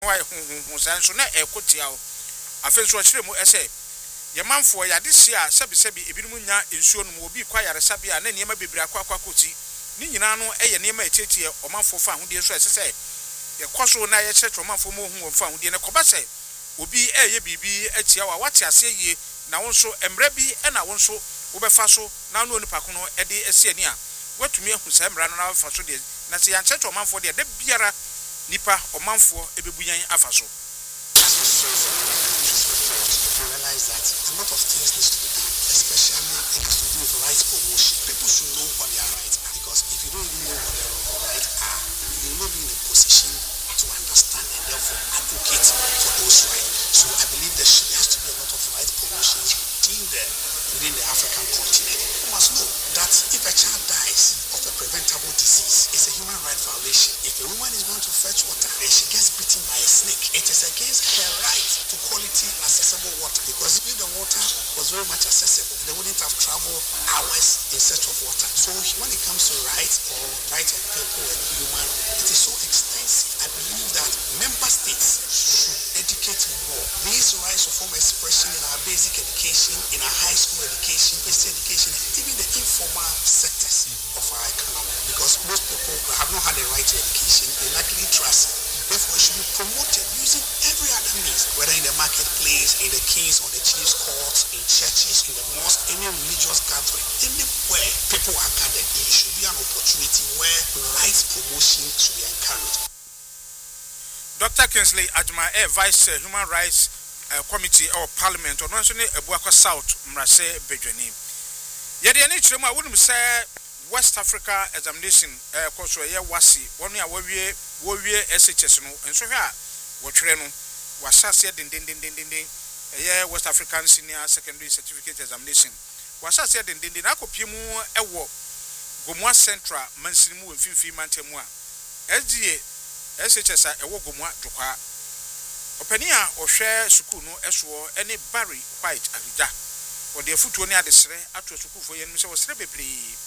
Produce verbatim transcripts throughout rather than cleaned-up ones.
why hu san so na ekotia o afen so chire mu ese ye manfo ya de sia sebi sebi ebinumu nya ensuo no mu obi kwa yaresa bia na niema bebira kwa kwa koti ni nyina no eye niema echetie o manfo fa hodie so ese se ye koso na ye checho manfo mo hu fa hodie na koba se obi eye bibi atia wa wate ase yie na wonso emra bi e na wonso wo befa so na no onipa ko no e de ese ani a watumi ahu sa emra no na fa so de na se ya checho manfo de de biara nipa o manfo ebebuyan afa so. Realize that a lot of things need to be done, especially if it's to do with rights promotion. People should know what their rights are, because if you don't even know what their rights are, you will not be in a position to understand and therefore advocate for those rights. So I believe there, should, there has to be a lot of rights promotions within the within the African continent. You must know that if a child dies of a preventable disease, it's a human right violation. If a woman is going to fetch water and she gets bitten by a snake, it is against her right to quality and accessible water, because if the water was very much accessible, they wouldn't have traveled hours in search of water. So when it comes to rights or rights of people and human, it is so extensive. I believe that member states should educate more. These rights of form expression in our basic education, in our high school education, basic education, and even the informal sectors of our economy, because most people have not had a right to education, they lack literacy. Therefore, it should be promoted using every other means, whether in the marketplace, in the king's or the chief's courts, in churches, in the mosque, any religious gathering, anywhere people are gathered, there should be an opportunity where rights promotion should be encouraged. Doctor Kingsley Ajma, a Vice uh, Human Rights uh, Committee or Parliament, or National Ebuaka South, Mrase Bejani. Yet, the nature of wouldn't say West Africa examination, uh, course, where Wasi, one year, warrior S H S, and so here, what Treno was said in Din Din Din Din Din, a year West African Senior Secondary Certificate Examination. Was said in Din Din Akopimu, a war, Gomwa Central, Mansimu, and Fifi Mantemua. S D A. S H S a ewo gomwa dwokwa opania ohwe sukuu no eso ene Barry White Ahija o de futuo ne adesere ato sukuu ye no se wo sere bebre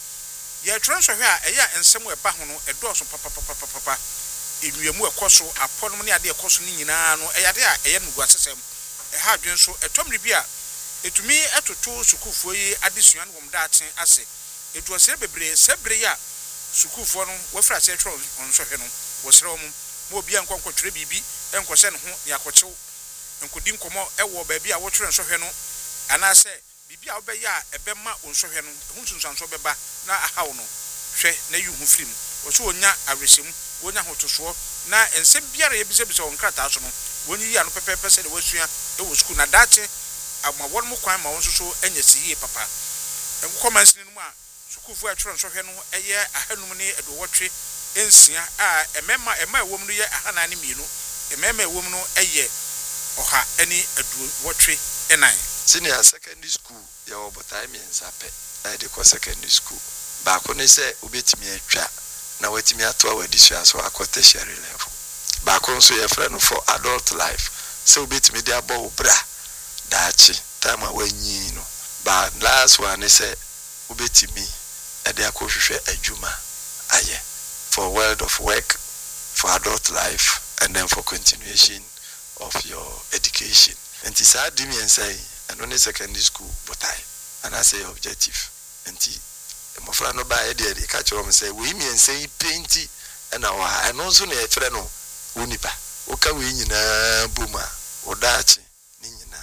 ye transfer hwe a eya ensem e ba ho no edoso papa papa papa enuamu ekoso aponom ne ade ekoso ni nyina no eyade a eye nugu asesem e ha adwen so etomri bi a etumi etoto sukuu yi adesua no wom daaten ase edu sere bebre sebre ya sukuu no wo fra se tro on so hwe no wosrew mo mo bia nkonkotwere bibi enkohye ne ho ya kochew enkodi nkomo ewo ba bia wotwere nsohwe no ana se bibi a obeya a ebema onsohwe no ehunsunsanso beba na ahaw no hwe na yuhu firim woso onya awresem wonya hotoso na ensem biara ye bisebise onkrata so no woni yi anu pepepe se de wasua ewo school na dache amawon mo kwan ma won so anya siye papa enkomansin no mu a sukufu atwere nsohwe no eye ahanum ne edowotwe ensia a emema ema ewom no ye ahana ne mienu emema ewom no eye oha eni adu wotwe enan senior secondary school ya obotai miensa pe na de ko secondary school ba ko ne se obetimi atwa na watimi ato awadisua so akọ tertiary level ba ko nso ye frɛ no for adult life se obetimi de abo obra daachi time awanyi no ba last one se obetimi e de akọhwehwe adwuma aye for world of work, for adult life, and then for continuation of your education. And it's hard to me and say, and only secondary school, but I, and I say objective. And my friend no buy idea, they catch on and say, we mean say painty, and our, and also a friend, Unipa, Oka win in a boomer, or dachi, Nina.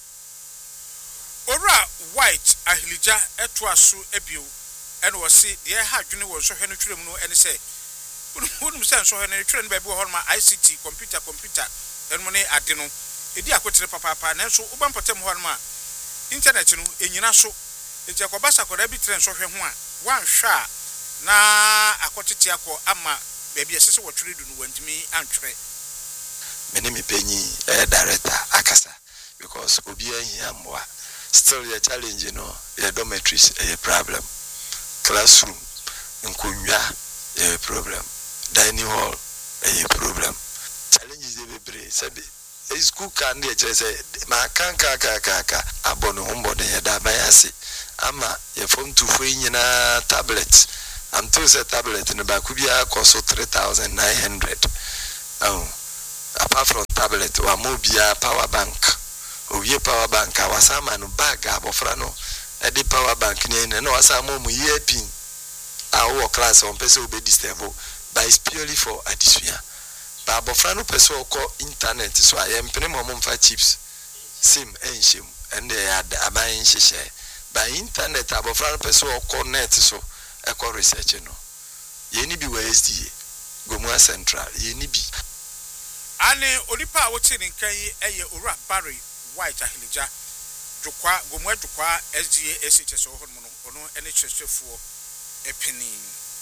Ora White, Ahilija, Etwasu, Ebu, and was see, the hard junior was so Henry Trim, and say, wouldn't say so any train by Bohorma I C T computer computer and money at dino. Idi akotre papa pa na so uban potem horma internet no enyina so e jakobasa ko da bi train so hwe ho a wan hwa na akotete akọ ama baabi esese wo twere du no wantimi antwere meni me penyi eh director akasa because obi ahia mwa still your challenge no your dormitories a problem classroom nkonwa a problem dining hall a problem challenges dey be sabi a school can dey say ma kan ka ka ka ka abono humbo dey da bayase ama ye phone to fo nyina tablet am to say tablet no ba ku bia cost three thousand nine hundred oh apart from tablet wa mobile power bank owie power bank awasama no bag abofra no e de power bank ni na wasama mu ye pin our class on person will be disturbed, but it's purely for addition. But Bofrano person call internet, so I am paying more five chips, sim and shim, and they are buying share. By internet, Bofrano person call net, so I call research. No, ye need be where's the Gomua Central, ye need be. Ane Olipa watching in Kay, a Ura Barry, White Ahilija, Jukwa, Gomua Jukwa, S G A, S H S, or no, any church for. Epenin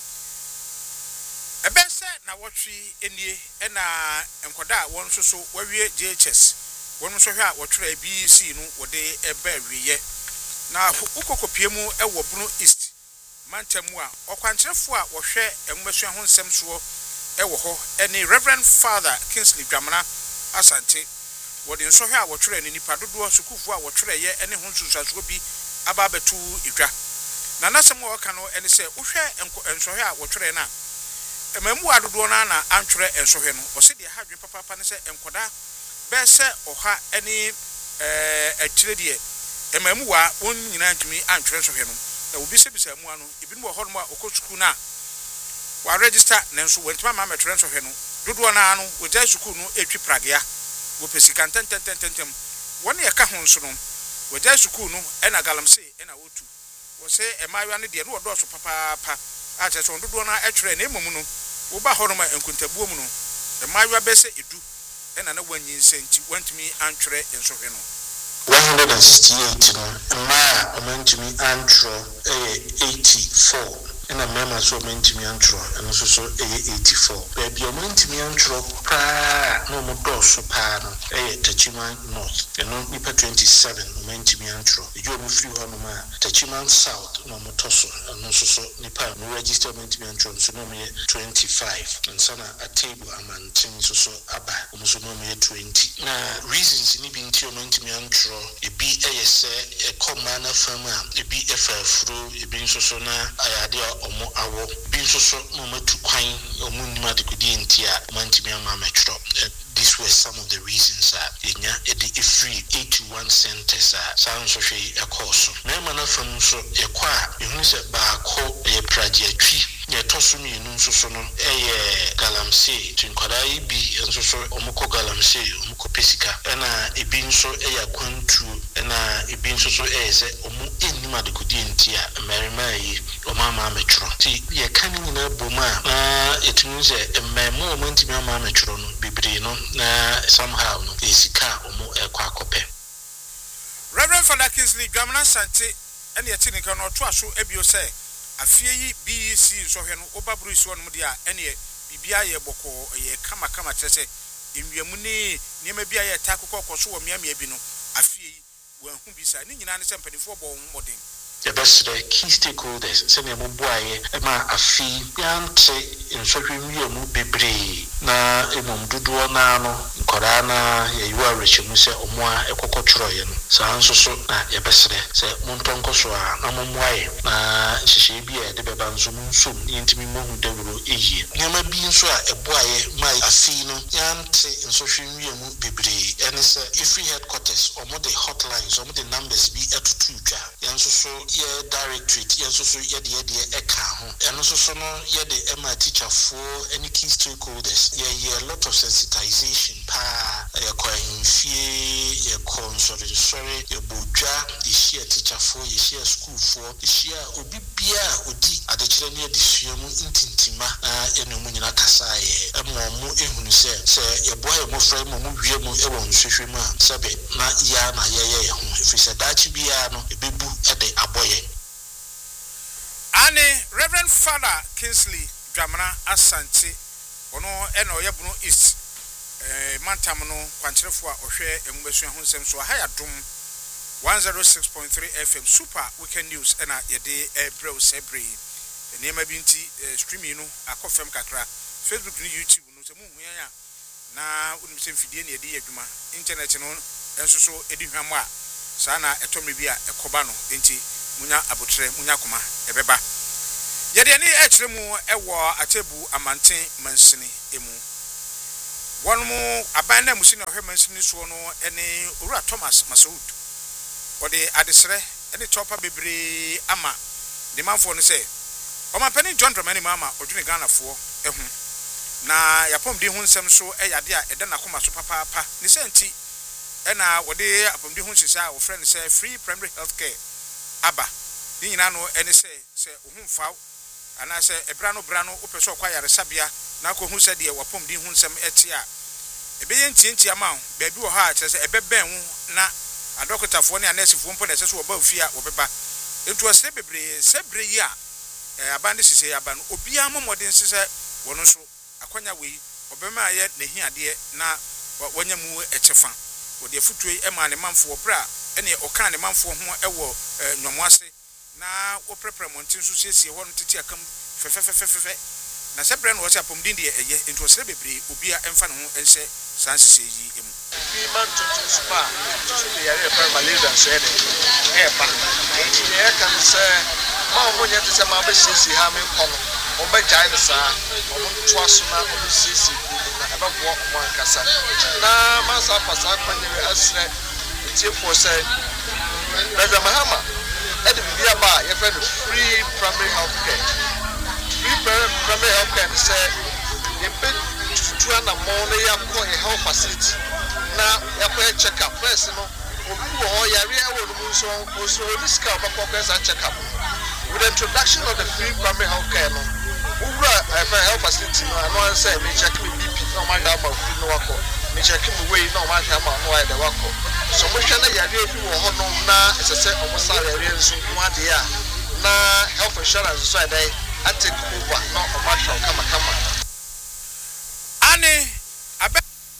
ebese na wotwe enie na enkoda won so so wawie J H S won so hwe a wotwere B C no wode eba wiye na ukokopie mu ewo Bunu East mantamu a okwankyerefo a wohwe enwumesu ho nsem so ewo ho ene Reverend Father Kingsley Dwamana Asante wode nso hwe a wotwere ni nipa dodo sukufu a wotwere ye ene ho nsunsuaso bi aba betu idwa na nasem wo ka no ene se wohwe ensohwe a wotwere na emamu adodo na na antwere ensohwe no o se de hadwe papa papa ne se enkoda be se oha ene eh akyire de emamu wa on nyina ntumi antwere ensohwe no na obi se bisa mu ano ebi no ho no a okosuku na wa register na nso wentuma ma metwere ensohwe no dodo na ano wo ja suku no etwi pragea wo pesika tententententem woni e ka ho nso no wo ja suku no e na galamse e na wotu say a Mayan dear no doso papa pa at a son do na etre na emu no wo ba horoma enkuntabuo mu no the Maya bese edu and an one yin senti went me antre en so heno one hundred sixty-eight no ma meant to me antro eighty-four and a mema so meant to me antro and also so eighty-four baby meant to me antro pa no mo doso pa no eh Tachima North and no nipa twenty-seven meant to me antro you mo free hono ma Tachima South no mo toso and also so nipa no register meant to me antro so no me twenty-five and sana a table amantin so so aba mo so no me twenty na reasons ni bi nti meant to me antro e bi eyese e komana fama e bi efafuro e bi so so na ayade omo awo bi so so no matu kwan omo nima de kodi ntia mantimi ama metro. These were some of the reasons that enya edi free eighty-one centers a sound so hwe e course na mana fam so e kwa ehunu se ba ko e pragiatwi ye toso mi nu so so no eye galamse tinkodai bi nso so omko galamse omko pesika na ebi nso eya kwantu na ebi nso so eye se omu enima de kodi ntia merima yi omama metro ti ye kan nyina boma na etunu se mmemu omantimi ama metro no bibiri no na somehow no esika omu ekwa kope. Reverend Father Kingsley Dwamana Asante ene yeti nika no to aso ebio se afie yi B E C so hwe no obabru isi wonu dia ene bibia ye boko ye kama kama tese enwiamu ni niema bia ye ta kokko so wo miamia bi no afie yi wan hu bisa ni nyina ne se mpanifo bo wo modern the best the key stakeholders send them boy ma afi yante insofwe wiemu bebre na emom dodo na no nkora na ye yiwa rechemu se omoa ekokotworo ye no saa nso so na ye besere se montonko so a na momwae na hihye bi e de beba nso munsom yentimi mohu dawuro eyie nyama bi nso a eboaye ma afi no yante insofwe wiemu bebre ene se ifi headquarters omo the hotlines omo the numbers bi etutu twa yanso so ye directorate ye so so ye de ye de eka ho eno so so no ye de ema teacher for any key stakeholders ye ye a lot of sensitization pa ye ko infie ye console sorry ye bodwa ye share teacher for ye share school for ye share obi bia odi adekire ne adesua mu intintima na eno mu nyina kasa ye emo mu ehunu se se ye boy ye mo fra mo mu wie mu e won hwehwe mu a sabe na ya na ye ye ho efi se dachi bia no ebebu e de aboye. Ane Reverend Father Kingsley Dwamana Asante ono eno ye Bunu East eh mantam no kwankyerefo a ohwe enwumesu ho nsem so ha ya dum one oh six point three F M super weekend news ena ye de ebrew sebre enema bi nti streaming no akofem kakra Facebook ni YouTube no se mu hu yan na unim se mfidie na ye de adwuma internet no enso so edi hwam a saa na etomre bi a ekoba no enti munya abotre munya koma ebeba yede ni ekyere mu ewo atebu amanten mansini emu one mo abandon musi na hwemansi ni so no ene Owura Thomas Masoud ode adesre ene chopa bebre ama de manfo no say o ma pani John Dramani mama odwene Ghana fo ehu na yapom di hu nsem so eyade a ede na koma so papa papa ni senti ena wode apom di hu nsisa wo friend say free primary health care aba ni nyina no ene say say ohun faw ana say ebra no bra no opeso kwa yare sabia na ko hu se de wapom di hu nsem eti a ebe ye ntienti ama ho ba bi wo ha che say ebeben hu na adokotafo ne anesifo mpo na se so oba ofia obeba entu ose bebre sebre yi a abande sise aba no obi amomodin sise wono so akwanya wei obema ye na hiade na wanya mu echefa wode afutue ema ne manfo obra ene oka ne manfo ho ewo nwomoase na oprepre montin so siesie ho no tete akam fefefefefe na sebre no wose apomdin de eye entu ose bebre obi a emfa ne ho ense sansise yi emu fi man tutu spa tutu de yare pa Malaysia so ene e pa e kan se ma mo nya tse ma ba sisi ha me kono o ba jai ne sa o mo twa so na o sisi na e ba bo mo ankasa na ma sa pasa kwanyere asre tie for say Brother Mahama e de bia ba ye fe free primary health care free primary health care say ye pe tutu na mo na ya ko a health facility na ya ko check up first no obi wo yare e wo no so so this ka ba ko kwesa check up with the introduction of the free primary health care no ura a health facility no I say me check me B P no ma ga ba free no wako me check me way no ma ga ma no wa de wako so mo hwe na yare bi wo ho no na esese omo sare yare nso no ade a na health insurance so e dai atake over no omo hwa kama kama ani abe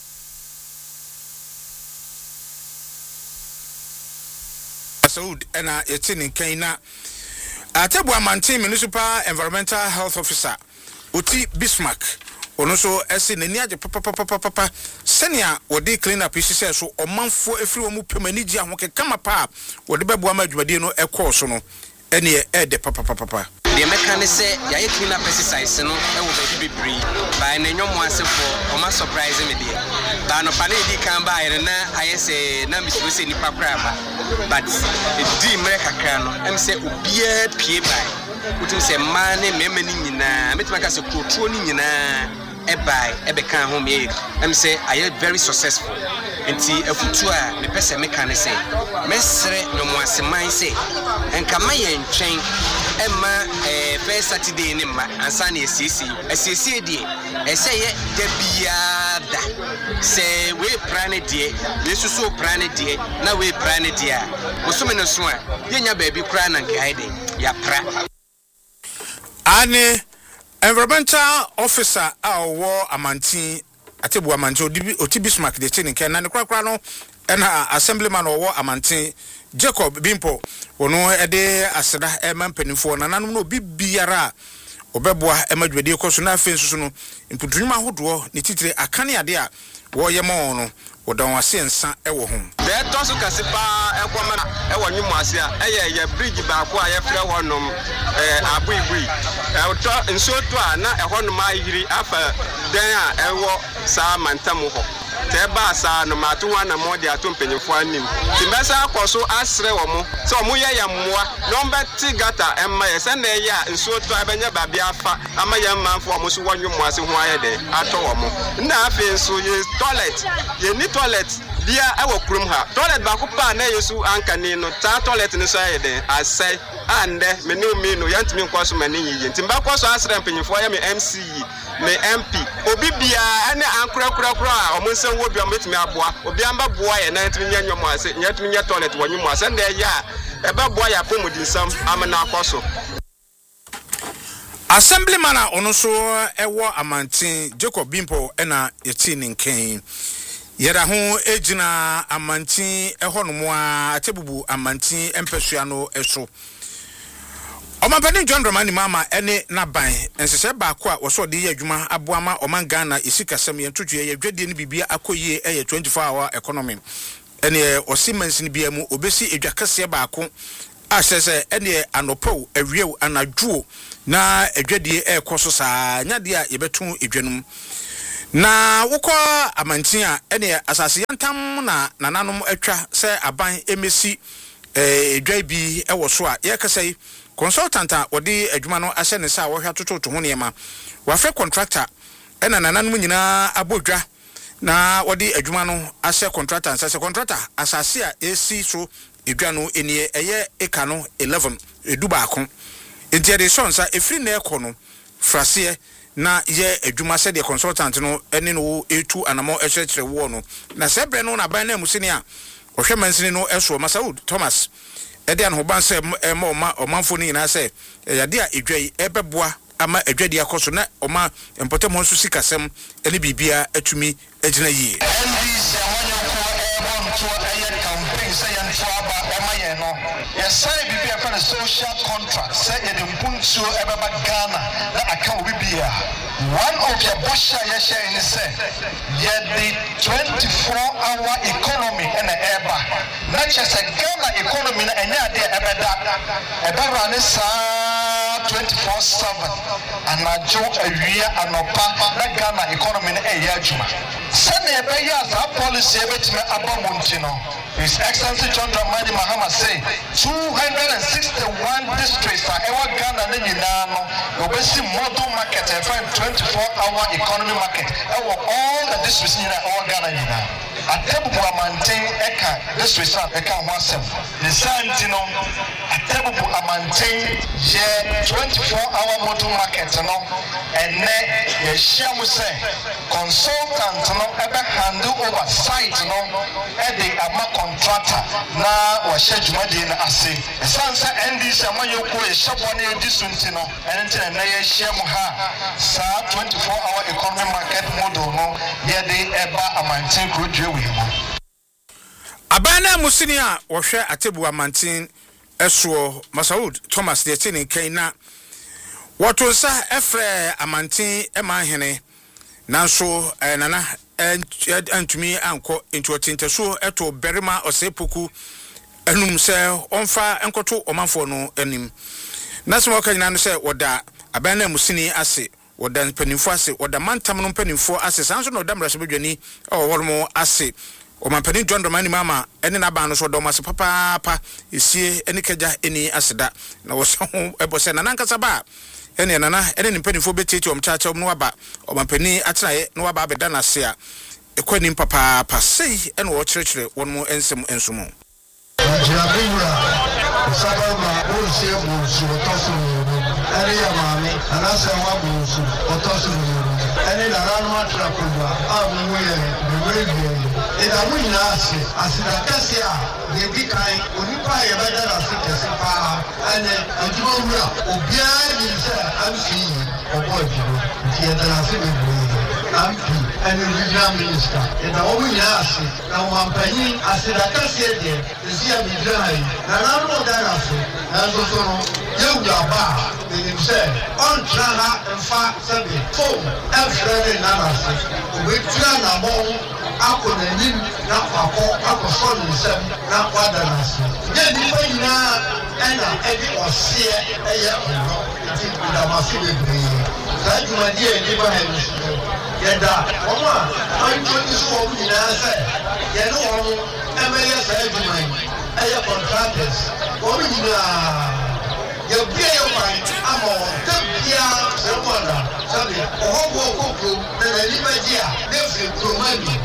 Saud ena yetini kaina Atebu Amantin Municipal Environmental Health Officer Oti Bismarck ono so ese nani age papa papa papa senia wodi clean up isi so omanfo efiri wo mu pemanigi ahoke kama pa wodi bebu amadwumade no ekọ so no ene e de papa papa the mechanic say ya ye clean up exercise no e wo be bibiri by na nyomo asefo o ma surprise me there ba no pa na di kan ba ire na ayese na mi so se nipa kra ba but e di mere kakra no em say obia pie by utim say man ne mema ni nyina metima ka se kotro ni nyina e by e be kan ho me em say I very successful enti afutu a me pese mechanic say mesre nyomo aseman say enka ma ye ntwen Emma eh first Saturday ni ma ansa na esisi esisi die eseye da biada se we prane die yesu so prane die na we prane die a osome no so a yenya ba bi kra na nkaide ya pra ani environmental officer awo Amantin Atebu Amantin Oti Bismarck de chini ken na ne kra kra no ena assemblyman owo Amantin Jacob Bimpo wono ede aseda e mampanifo na nanom no bibiara obeboa e madwade ekoso na afensusu no impudunma hodo ne titire akane ade a wo ye mo no wodon wase nsa e wo ho de toso kasipa e kwama e wo nwum ase a e ye ye bridge ba ko a ye frɛ wonom eh abuibui e to nso to a na e honom ayiri afa den a e wo sa mantam ho Teba sa no matu wana modi ato mpanyimfo anim timbesa akoso asre wo mo so mo ye yammoa no mbeti gata emma ye se na ye a nsuo to abenya babia afa ama ye manfo wo so wonwom ase ho aye de ato wo mo na afi nso ye toilet ye ni toilet bia e wo krum ha toilet ba ko pa na yesu ankani no ta toilet ni so aye de asai ande me ne me no yantimi nkoso mani yiye timba koso asre mpanyimfo ye me M C me M P obi bia ene ankura kura kura a omo nsen wo bia metimi aboa obi amba boa ye na ntimi nya nyomo ase nya ntimi nya toilet wo nyomo ase na ya e ba boa ya pomodinsam amana akoso assemblyman a ono so ewo Amantin Jacob Bimpo ena yeti ni nken yera ho ejina Amantin ehonomo a Atebubu Amantin empesua no eso Omampani John Dramani mama ene naban ensese ba ko a woso de ye adwuma aboama oman Ghana isikasem ye ntodwe ye dwade ne bibia akoyie eye twenty-four hour economy ene osimans ne bia mu obesi edwakase ba ko a sese ene anopo awiew anadwo na edwade e koso saa nyade a yebetu edwanum na wokɔ amantin a ɛne asase yantam na nananom atwa sɛ aban emesi eh edwai bi ɛwɔ so a yɛkasa yi consultant a wɔde adwuma no ahyɛ ne sa a wɔhwɛ atoto ho nneɛma wafɛ contractor ɛna nananom nyinaa abodwa na wɔde adwuma no ahyɛ contractor nsa sɛ contractor asase a esi so edwa no enie ɛyɛ eka no eleven edu baako enti ɛde so nsa efiri na ɛkɔ no frase na ye adwuma sɛ de consultant no ɛne no etu anamo ɛhyekyere wo no na sɛ bre no na ban na musini a ɔhwɛ mansini no ɛso Masaud Thomas ɛde an ho ban sɛ ɛma ɔma ɔmanfo no nyina sɛ yade a edwai ɛbɛboa ama edwadi akoso na ɔma mpotem ho so sikasɛm ɛne bibia atumi agyina yie Yes, I be a friend social contract. Say you don't put so ever Ghana that account will be here. One of your Basha Yasha in the say, yet the twenty-four hour economy and the eba. Not just a Ghana economy and yeah, they ever that. Ever run this twenty-four seven. And I joke a year and no papa that Ghana economy in a year. Send a years our policy ever to me about Montino. His Excellency John Dramani Mahama say two hundred sixty-one districts are ever Ghana and Yinano. The West model market and twenty-four hour economy market. All the districts in all Ghana Yinano. At Tebubu maintain Eka districts are Eka Wasem. The Santino at Tebubu maintain twenty-four hour model market and then the Shamu say consultant no ever handle oversight no at the Amako contractor na wa schedule de na ase esansa N D C amayoko e shabone disunti no ente na ye hye mu ha sa twenty-four hour economy market model no ye de eba amantin krodwe we mu abana musini a wo hwe atebu amantin eso Masaud Thomas de tini kaina woto sa efre amantin e ma hene nanso nana antumi anko into otinteso eto berima osepoku enum se onfa enkoto omanfo no anim nasimo kanyina no se woda abana musini ase woda panimfo ase woda mantam no panimfo ase sanso no damra se bedwani o wormo ase o mampani John Dramani mama ene na ba no so do mase papa pa esie ene kaja eni aseda na wo se ho ebose na nankasa ba ene nana ene ni mpanimfo betiti om chacha om no aba o mampani atraye no aba abeda na se a ekwani papa pa sei ene wo kyerkyere won mo ensem ensumo Jabura sababa urse busu otosu ene ya mami anase wa busu otosu ene la ran matra kuba amu ye bewewe eda mu nyase asida kase a de bikai onipa ye beda na sikese pa ene aduma wura obia ni se amsi oboji ti eda na se bewe ampi ene regional minister eda wo nyase na wampani asida kase de sia bidrai na nanu dara so na so so no yewura ba ni se on trana enfa sabe fo every na na se obetua na mo akona nim na akọ akọsọ nsem na kwada na se ye ni fa nyina ena edi ose eye ọrọ ti da masu bebre sa juma die ni ba he ni so ye da omo a anjo ni so omo nyina se ye no omo emeye sa juma eye contractors omo nyina ye bia ye wan amo tabia se wala sabe ohobo okoko na ni ba dia de fi promani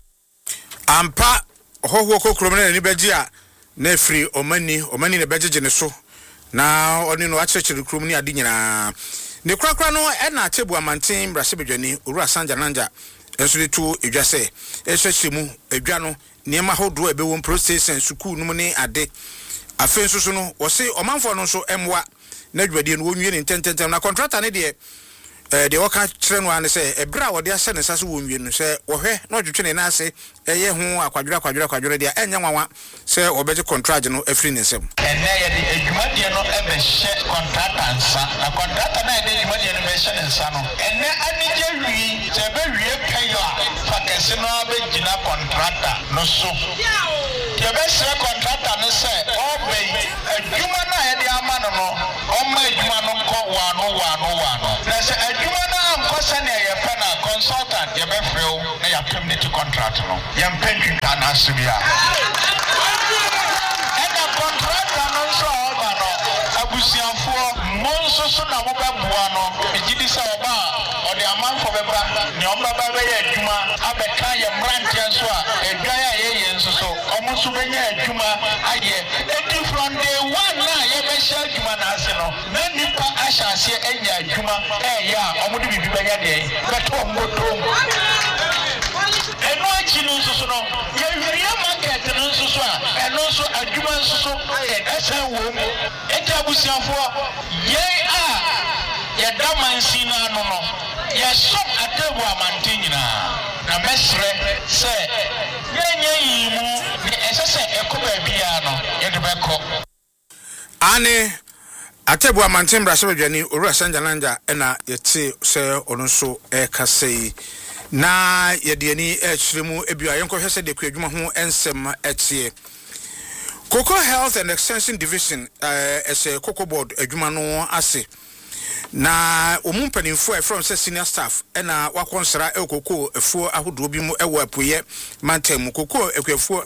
ampa hoho kokrom na ni beji a na free omani omani na bejeje ne so na oni no akyekere krom ni ade nyina ne krakra no e na atebu amantin brase bedwani owura sanja nanja enso de tu edwase ehyehyere mu edwa no niema hodo ebe won processing school no ne ade afen so so no wo se omanfo no so emwa na dwade no wonwie ne ntententem na contractor ne de eh de waka kire no ane se ebra wo de ase ne sase wonwie no se wo hwe na odwetwe ne na ase eye ho akwadwira akwadwira akwadwira de enye nwanwa se obeje contract no afri ne nsem ene ye de adwumadie no ebe hye contractor nsa na contractor na ye de adwumadie no be hye ne nsa no ene anije wi se be wie payo a fakese no abegina contractor no so ye be se contractor no se obe adwuma na ye de ama no no omma adwuma no ko wano wano wano na se adwuma na anko se ne ye pe na consultant ye be yɛfrɛw na yɛ terminate contract no yɛmpɛ ntwintwa no ase bia ɛna contractor no nso a ɔba no abusuafoɔ mo nso so na mobɛboa no megye di sɛ ɔba a ɔde amanfo bɛba ne ɔmbɛba bɛyɛ adwuma abɛka yɛ mmeranteɛ nso a adwan a yɛyɛ nso so ɔmo nso bɛnya adwuma ayɛ enti from day one na yɛbɛhyɛ adwuma no ase no na nnipa ahyɛ aseɛ anya adwuma ɛyɛ a ɔmo de biribi bɛyɛ deɛ bɛtɔ mmotom ɛno akyi no nso so no yɛhwɛyɛ market no nso so a ɛno nso adwuma nso so ɛsan wɔ mu enti abusuafoɔ yɛn a yɛda mansi no ano no yɛsɔm atabu amante nyinaa na mɛsrɛ sɛ yɛnyɛ yi mu ne ɛsɛ sɛ ɛkɔ baabiara no yɛde bɛkɔ ane atabu amante mbrasɛ badwani owura sanjalanja ɛna yɛte sɛ ɔno nso ɛkasa yi na yɛde ani ɛkyerɛ mu ebia yɛnkɔhwɛ sɛ de kwadwuma ho ɛnsɛm ɛteɛ Cocoa Health and Extension Division uh, as a Cocoa Board adwuma no ase na omu mpanimfo e from senior staff e na wakonsra e Cocoa efuo ahodo bi mu e wo apoye mantam Cocoa ekwafuo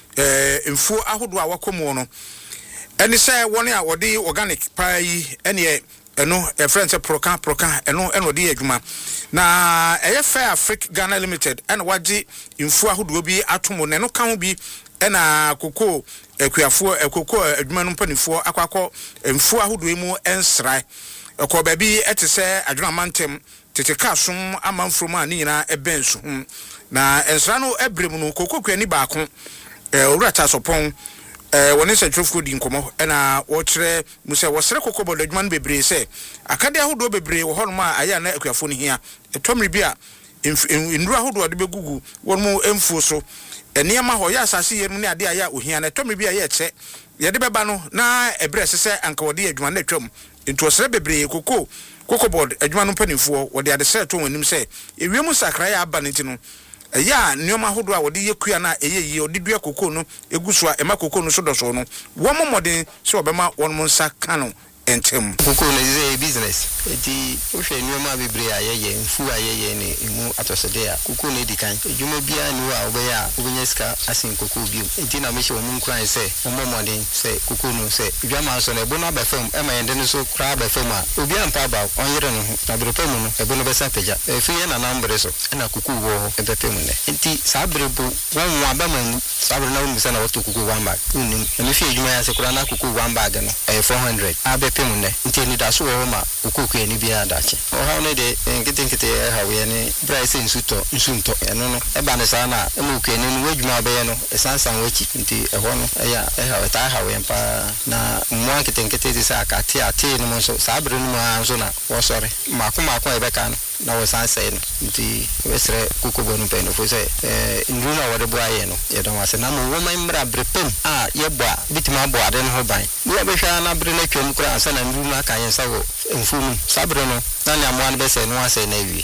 eh mfuo ahodo a wakomo no eni se woni a wodi organic pie ene eno e friend se proka proka eno eno de adwuma na eye Fair Africa Ghana Limited ena wagi mfuo ahodo bi atomo ne no ka ho bi ena Cocoa ekwafuo ekoko adwuma no mpanimfo akwakọ mfuo ahodo mu ensrai ekọ baabi etese adwuma mantem tete kasom amanfrom a nyina ebensu na ensra no ebrem no kokokua ni baako eh owurata sopon eh woni se twofo di nkomo na wo kire mu se wo sere kokobɔ adwuma no bebre se akade ahodo bebre wo hono ma aya na akuafo no hia etomri bi a nduru ahodo de begugu won mu emfuo so eniema ho ya asase yenu ne ade aya ohia na tomi bi a ye che ye de beba no na ebre sese anka wode adwuma na twam nto osere bebre koko koko board adwuma no panifo wode ade se to wanim se ewiemu sakra ya aba ne ti no ya nioma hodo a wode yekua na eye yi ode dua koko no eguso a ema koko no so doso no wo momode se obema won mo nsa kanu entem koko no is a business eti o hwe nioma bebre ayeye mfu ayeye ne emu atosede a koko no edikan edwuma bia ni wa obeya obenya sika asin koko bi eti na me hye omu nkran se omomode se koko no se dwama so na ebo na ba fam ema yende no so kra ba fam a obi ampa ba onyere no na berepa mu no ebo no besa peja efi ye na nambre so na koko wo ebepe mu ne enti sabre bu won wa ba man sabre na won se na wato koko one bag unim na fi edwuma ya se kra na koko one bag no eh four hundred abepe mu ne enti ni da so wo ma koko ni bia dache o ha no de nkete nkete ha we ni price nsuto nsunto eno no e ba ne sa na e mu ku ni no wadwuma be no e sansan wachi nti e ho no e ya e ha we ta ha we mpa na mu nkete nkete ti sa akate ate no mo so sabre no ma so na wo sore mako mako e be ka no na wo sansan no nti we sere koko bonu pe no fo se eh ndu na wo de bo aye no ye don wase na mo wo man mra brepem a ye bo a bitima bo ade no ho ban wo be hwa na bre na twam kura ansa na ndu na kan ye sa wo mfunu sabre no na nya mo an be se no ase na wi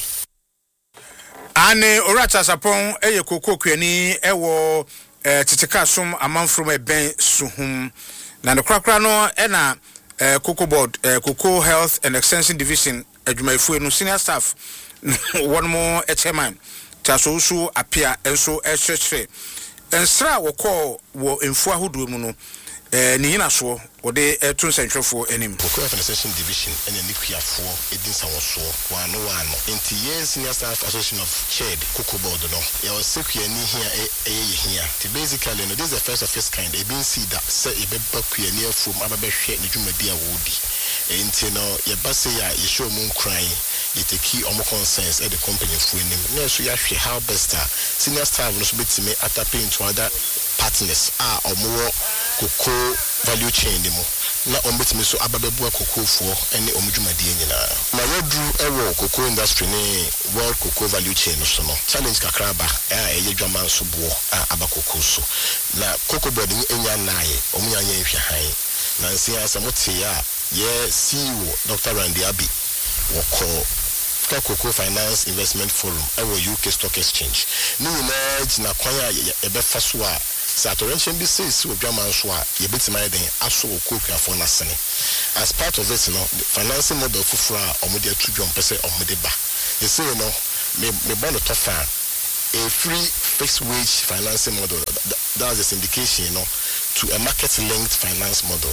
ane orata sapon eye koko kwani ewo titeka som amanfrom eben suhum na no krakra no e na Cocoa Board Cocoa Health and Extension Division adwumayfo no senior staff one more chairman taso so apia enso ehwehwe ensra wo call wo emfu ahodo mu no eh ni hina so wode etun sentwefo enim Cocoa Health and Extension Division ene nikuafo edin sawoso wano wano enti yes senior staff association of shared Cocoa Board no ya osekua ni hia eye hia ti basically no this is the first of its kind e bin see that say e beba kua ni afum ababehwe ne dwumadi a wodi enti no ye base ya ye show mu nkran ye take omo concerns at the company fu enim na so ya hwe how best senior staff no so betime atape into other partners a omo cocoa value chain demo na ombetime so ababebu cocoa fo ene omdwumadie nyina na wodru ewo cocoa industry ne world cocoa value chain so no challenge kakraba a eye dwaman so bo a aba cocoa so na Cocoa Board ni enya nae omunya nya ehwe han na nsia asamote ya ye C E O Doctor Randy Abi woko Cocoa Finance Investment Forum ewo U K Stock Exchange ni na jina kwan a ebe fa so a saturation bi says we dwaman so a ye betima den aso okokua for na sene as part of this no financing model fufura omode atu dwom pese omode ba e say no me me bond to fan a free fixed wage financing model. That, that's the syndication, you know, to a market linked finance model.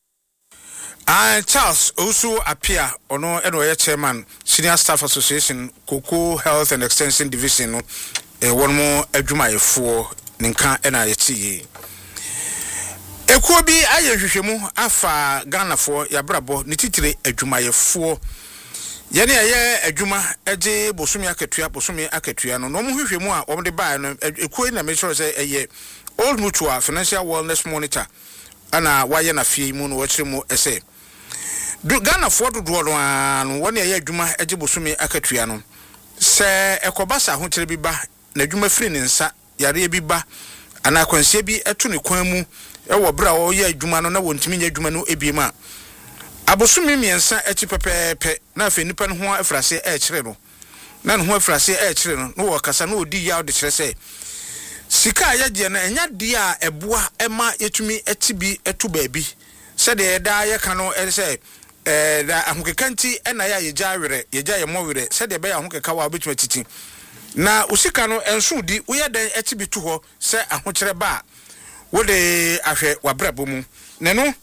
Uh, Charles also appear on no chairman Senior Staff Association Cocoa Health and Extension Division uh, one more adwuma for ninka na yeti ekuo bi ayehwehwemu afa Ghana for yabrabo ne titire adwuma yefo ye ne ye adwuma eje bosumi akatua bosumi akatua no no mo hwehwemu a wo de bae no ekuo na me sure say eye Old Mutual Financial Wellness Monitor ana waye na fie mu no wachire mu ese Ghana for do do no an woni ye adwuma eje bosumi akatua no se ekobasa ho kire bi ba na adwuma firi ne nsa yare bi ba ana kwansie bi eto ne kwan mu ewo bra wo ye adwuma no na wontimi nya adwuma no ebiema abosumi miensa echi pepepe na afa nipa no ho afrase e kire no na no ho afrase e kire no no wo kasa na odi ya odi kire se sika ya na enya de a eboa ema yetumi eti bi eto baabi se de da ye ka no e se eh da ahokekanti ena ya ye jawere ye ja ye mowere se de be ya ahokeka wa obetuma titi na usika no enso di wo ye den eti bi to ho se ahokere ba wo de ahwe wabrabo mu ne no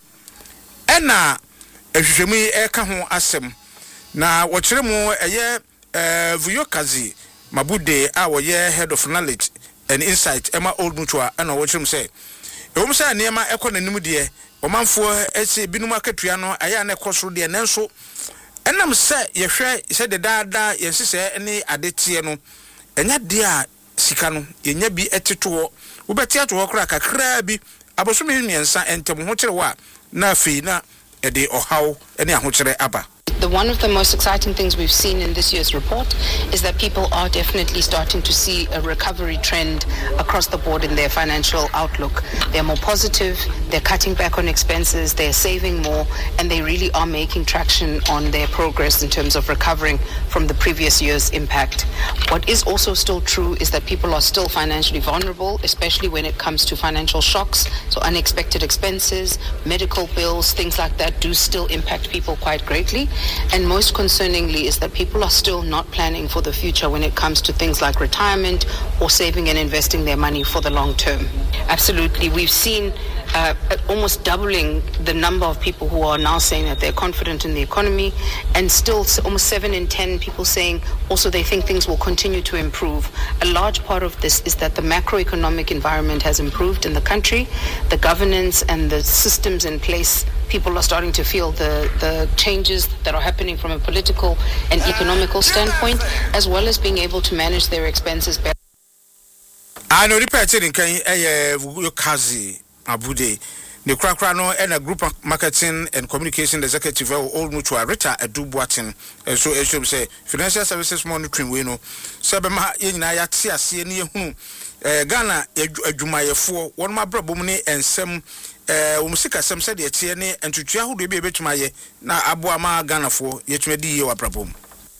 ena ehwehwemu e ka ho asem na wo kire mu eye eh Vuyokazi Mabude a wo ye head of knowledge and insight Emma Old Mutual and wo kire mu se e wo mu se niema ekonanim de omanfo ese binum akatua no aya na ekosoro de nenso enam se yehwe se de daada yensese ne adetie no enya de a sika no yenya bi eteto wo beti ato kra kakra bi abosomi miensa entem ho kire wa na afi na ede ohaw ene ahokire aba. The one of the most exciting things we've seen in this year's report is that people are definitely starting to see a recovery trend across the board in their financial outlook. They're more positive, they're cutting back on expenses, they're saving more, and they really are making traction on their progress in terms of recovering from the previous year's impact. What is also still true is that people are still financially vulnerable, especially when it comes to financial shocks. So unexpected expenses, medical bills, things like that do still impact people quite greatly. And most concerningly is that people are still not planning for the future when it comes to things like retirement or saving and investing their money for the long term. Absolutely. We've seen uh, almost doubling the number of people who are now saying that they're confident in the economy, and still almost seven in ten people saying also they think things will continue to improve. A large part of this is that the macroeconomic environment has improved in the country. The governance and the systems in place, people are starting to feel the, the changes that are happening from a political and economical standpoint, as well as being able to manage their expenses better. I know repeated in Kenya, Vuyokazi Mabude, the Krakrano and a group of marketing and communication executive of Old Mutual Rita Adu Boatin, and so as you say, financial services monitoring wino, Sabema Inaya Tia Sieni Hu, Ghana, a Jumaya four, one my brabumini and some. Eh umusika sem se de tie ne entutua ho de bi betuma ye na aboa ma Ghana fo yetuma di ye waprapom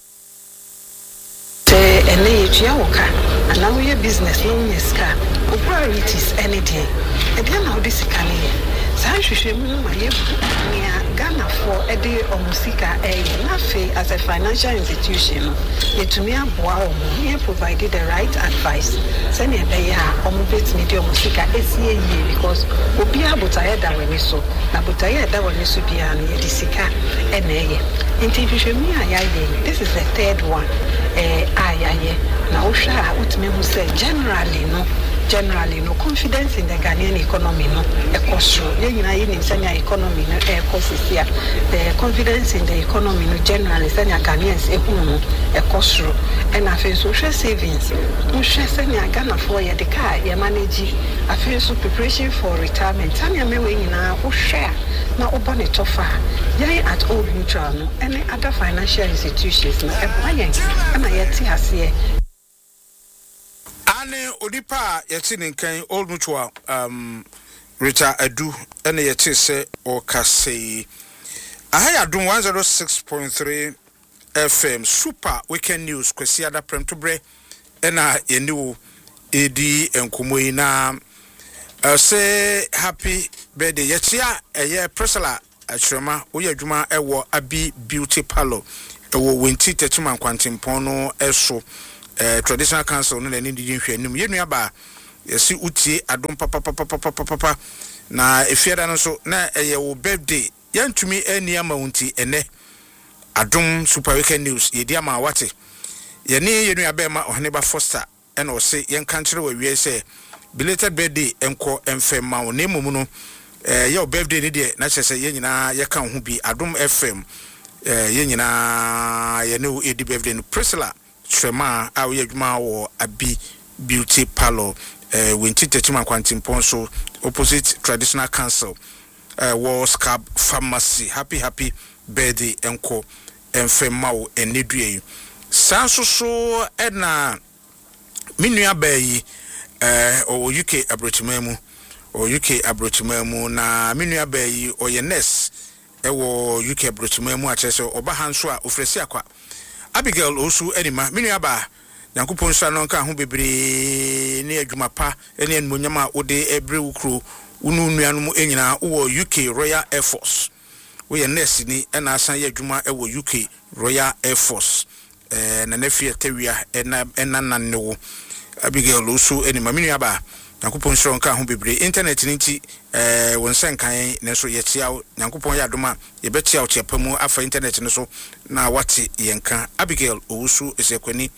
te ene yetua woka ana wo ye business no nyeska o priorities any day e dia na odi sika ne sa hwehwemu no ma ye nia Ghana fo e de omusika e na fe as a financial institution yetumi aboa o mo ye provide the right advice se ne be ya o mo betimi de omusika esie ye because obi abotaye da wani so na abotaye da wani so bia no ye di sika e na ye nti hwehwemu a ya ye this is the third one eh ayaye na osha utime hu say generally no generally no confidence in the Ghanaian economy no ekosro ye nyina ye nim sanya economy no ekosisia the confidence in the economy no generally sanya Ghanaians ehunu no ekosro and afi social savings no hwe sanya Ghana for ye de ka ye manage afi so preparation for retirement sanya mewe nyina wo hwe na obane tofa ye at Old Mutual no any other financial institutions na ebayen na yeti ase ane odipa yeti ninkan Old Mutual um Rita Adu ene yeti se o kase ahaya dum one oh six point three F M super weekend news kwesi ada prem to bre ena yeniwo edi enkomoyi na uh, say happy birthday yetia eye Priscilla Achirema oye adwuma ewo Abi Beauty Parlor ewo Wenti Techiman Kwantimpon no eso eh traditional council no na ni di nhwe anim ye nua ba yesi utie adom papa papa papa papa na efiada no so na eye wo birthday yantumi ani ama wunti ene adom super weekend news ye di ama wate ye ni ye nua ba ma Oheneba Foster ena o se yen kan kire wa wie se belated birthday enko emfem ma wo nemu mu no eh your birthday ni de na chese ye nyina ye kan ho bi adom F M eh ye nyina ye ne edi birthday no Priscilla Trema a we adwuma wo Abi Beauty Parlor eh wenti techima kwantimpon so opposite traditional council uh war scab pharmacy happy happy birthday enko emfem ma wo enedue sanso so ena minua bayi eh o U K abrochimemu o U K abrochimemu na minua bayi o ye nurse e wo U K abrochimemu a chese oba hanso a ofresi akwa Abigail osu enima minua ba Yankopon sha no nka ho bebre ne adwuma pa ene enmonyam a ode ebre wukro unu nuanu mu enyina wo U K Royal Air Force we nurse ni ena asan ye adwuma e wo U K Royal Air Force eh na nafie tawia ena ena nanne wo Abigail osu enima minua ba Yankopon sha nka ho bebre internet ni nti eh won senkan ne so ye tia Yankopon ya adoma ye betia o chepamu afa internet ne so na wate yenka Abigail osu esekwani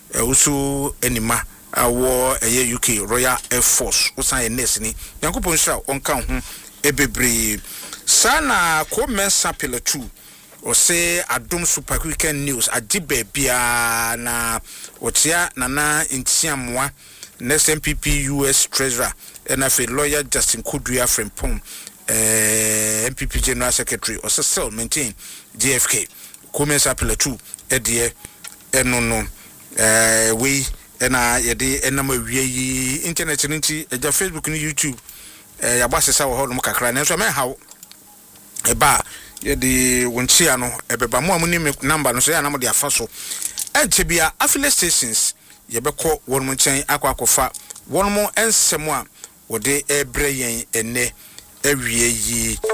Usu enima awo eye U K Royal Air Force usan nurse ni Yankopon sha onka ho ebebre sana ko mensa pele two o se adom super weekend news agibe bia na otia nana ntiamwa next M P P U S treasurer and afi lawyer Justin Kudua Frempong eh M P P general secretary o se still maintain J F K ko mensa pele two edie eno no eh we ena yede enama wie yi internet nti eja Facebook ni YouTube eh ya basesa wo ho no kakra na so me hawo e ba yede wonchia no ebeba mo amuni number no so ya na mo de afa so enche bia affiliate stations yebekọ won mo nchen akwa akofa won mo ensemo a wode ebre yen ene awie yi